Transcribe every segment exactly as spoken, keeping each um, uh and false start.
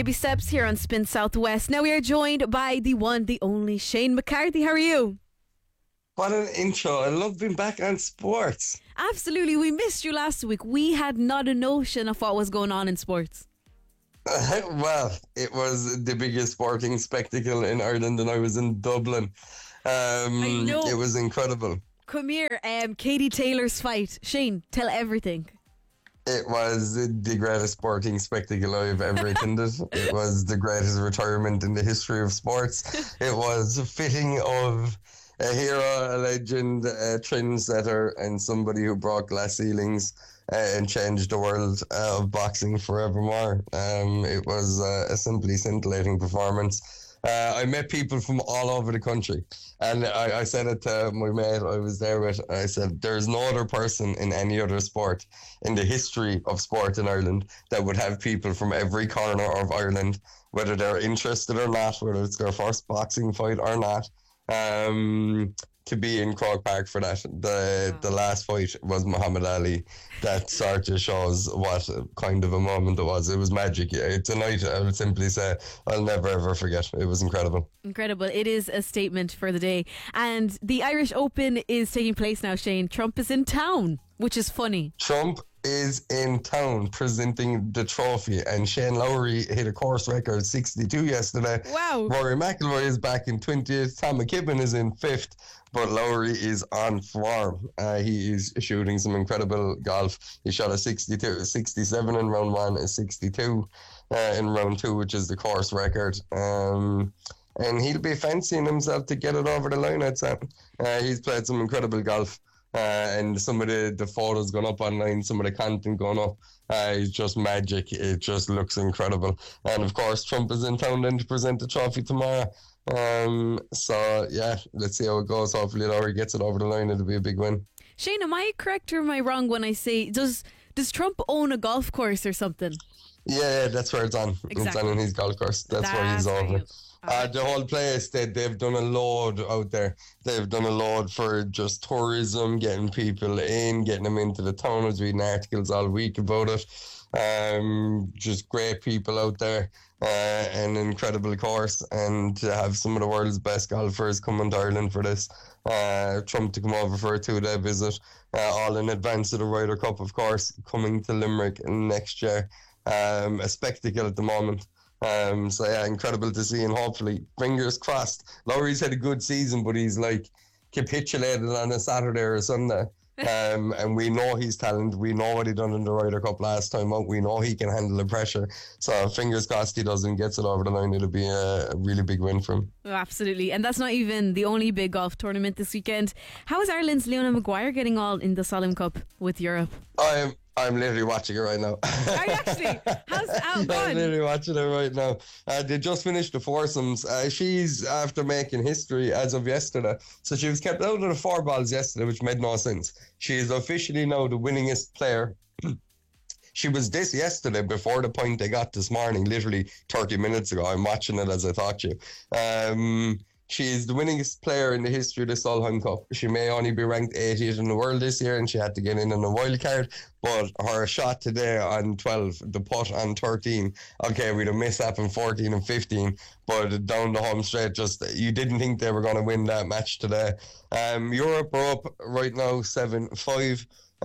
Baby steps here on Spin Southwest. Now we are joined by the one, the only Shane McCarthy. How are you? What an intro. I love being back on sports. Absolutely. We missed you last week. We had not a notion of what was going on in sports. Uh, well, it was the biggest sporting spectacle in Ireland, and I was in Dublin. Um, I know. It was incredible. Come here, um, Katie Taylor's fight. Shane, tell everything. It was the greatest sporting spectacle I've ever attended. It was the greatest retirement in the history of sports. It was fitting of a hero, a legend, a trendsetter, and somebody who broke glass ceilings uh, and changed the world uh, of boxing forevermore. Um, it was uh, a simply scintillating performance. Uh, I met people from all over the country, and I, I said it to my mate I was there with. I said, there's no other person in any other sport in the history of sport in Ireland that would have people from every corner of Ireland, whether they're interested or not, whether it's their first boxing fight or not, um, to be in Croke Park for that. The the last fight was Muhammad Ali. That sort of shows what kind of a moment it was. It was magic. It's a night I would simply say I'll never ever forget. It was incredible. Incredible. It is a statement for the day. And the Irish Open is taking place now, Shane. Trump is in town, which is funny. Trump is in town presenting the trophy, and Shane Lowry hit a course record sixty-two yesterday. Wow. Rory McIlroy is back in twentieth. Tom McKibben is in fifth, but Lowry is on form. Uh, he is shooting some incredible golf. He shot a sixty-two, sixty-seven in round one, a sixty-two uh, in round two, which is the course record. Um, and he'll be fancying himself to get it over the line, I'd say. Uh, he's played some incredible golf. Uh, and some of the, the photos going up online, some of the content going up, uh, it's just magic. It just looks incredible. And of course, Trump is in town then to present the trophy tomorrow. Um, so yeah, let's see how it goes. Hopefully, Lowry gets it over the line. It'll be a big win. Shane, am I correct or am I wrong when I say, does does Trump own a golf course or something? Yeah, that's where it's on. Exactly. It's on in his golf course. That's, That's where he's where over. you- Uh, the whole place, they, they've done a load out there. They've done a load for just tourism, getting people in, getting them into the town. I was reading articles all week about it. Um, just great people out there, uh, an incredible course, and to have some of the world's best golfers coming to Ireland for this. Uh, Trump to come over for a two-day visit, uh, all in advance of the Ryder Cup, of course, coming to Limerick next year. Um, a spectacle at the moment. Um, so yeah, incredible to see, and hopefully, fingers crossed. Lowry's had a good season, but he's like capitulated on a Saturday or a Sunday. Um, and we know his talent. We know what he done in the Ryder Cup last time out. We know he can handle the pressure. So fingers crossed he does and gets it over the line. It'll be a, a really big win for him. Oh, absolutely. And that's not even the only big golf tournament this weekend. How is Ireland's Leona Maguire getting on in the Solemn Cup with Europe? I'm I'm literally watching it right now. Are you actually? How's how I'm fun? literally watching it right now. Uh, they just finished the foursomes. Uh, she's after making history as of yesterday. So she was kept out of the four balls yesterday, which made no sense. She is officially now the winningest player. She was this yesterday before the point they got this morning, literally thirty minutes ago. I'm watching it as I thought you. Um, She is the winningest player in the history of the Solheim Cup. She may only be ranked eightieth in the world this year, and she had to get in on a wild card. But her shot today on twelve, the putt on thirteen. Okay, we had a mishap in fourteen and fifteen, but down the home straight, just you didn't think they were going to win that match today. Um, Europe are up right now seven five.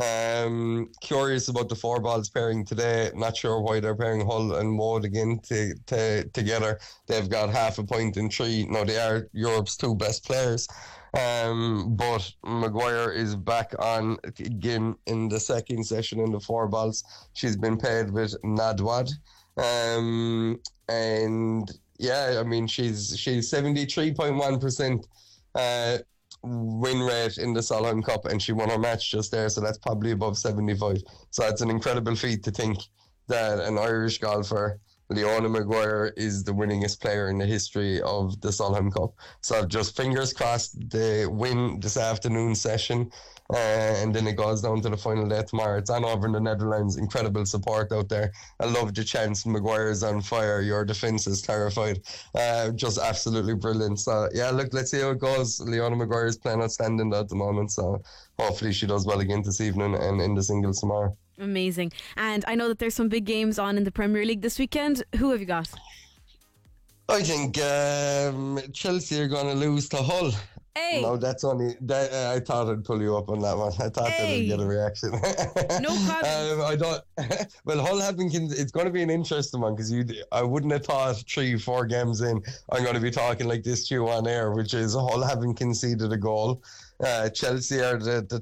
Um, curious about the four balls pairing today. Not sure why they're pairing Hull and Wood again to, to, together. They've got half a point in three. No, they are Europe's two best players. Um, but Maguire is back on again in the second session in the four balls. She's been paired with Nadwad. Um, and yeah, I mean, she's she's seventy-three point one percent uh, win rate in the Solheim Cup, and she won her match just there, so that's probably above seventy-five. So it's an incredible feat to think that an Irish golfer, Leona Maguire, is the winningest player in the history of the Solheim Cup. So just fingers crossed they win this afternoon session, uh, and then it goes down to the final day tomorrow. It's on over in the Netherlands. Incredible support out there. I love the chance. Maguire is on fire. Your defence is terrified. Uh, just absolutely brilliant. So yeah, look, let's see how it goes. Leona Maguire is playing outstanding at the moment, so hopefully she does well again this evening and in the singles tomorrow. Amazing. And I know that there's some big games on in the Premier League this weekend. Who have you got? I think um, Chelsea are going to lose to Hull. Hey. No, that's only that. Uh, I thought I'd pull you up on that one. I thought Hey. that I'd get a reaction. No problem. um, I don't. Well, Hull have been. Con- it's going to be an interesting one because you. I wouldn't have thought three, four games in I'm going to be talking like this to you on air, which is Hull haven't conceded a goal. Uh, Chelsea are the, the